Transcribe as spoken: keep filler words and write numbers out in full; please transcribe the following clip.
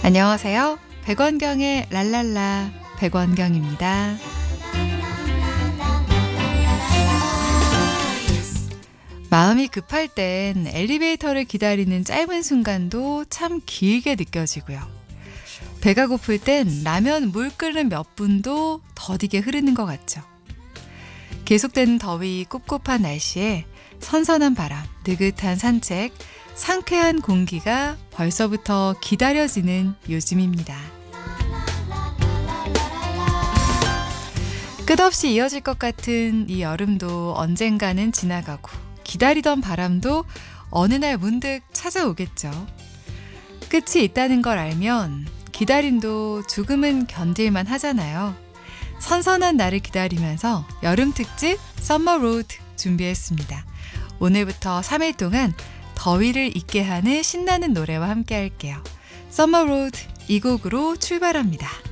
안녕하세요. 백원경의 랄랄라 백원경입니다. 마음이 급할 땐 엘리베이터를 기다리는 짧은 순간도 참 길게 느껴지고요. 배가 고플 땐 라면 물 끓는 몇 분도 더디게 흐르는 것 같죠. 계속되는 더위, 꿉꿉한 날씨에 선선한 바람, 느긋한 산책, 상쾌한 공기가 벌써부터 기다려지는 요즘입니다. 끝없이 이어질 것 같은 이 여름도 언젠가는 지나가고 기다리던 바람도 어느 날 문득 찾아오겠죠. 끝이 있다는 걸 알면 기다림도 조금은 견딜만 하잖아요. 선선한 날을 기다리면서 여름 특집 썸머 로드 준비했습니다. 오늘부터 삼 일 동안 더위를 잊게 하는 신나는 노래와 함께 할게요. 썸머 로드 이 곡으로 출발합니다.